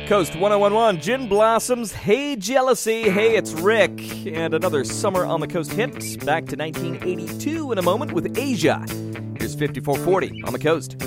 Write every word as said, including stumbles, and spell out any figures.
Coast one oh one one, Gin Blossoms, Hey Jealousy, Hey It's Rick, and another Summer on the Coast hit. Back to nineteen eighty-two in a moment with Asia. Here's fifty-four forty on the Coast.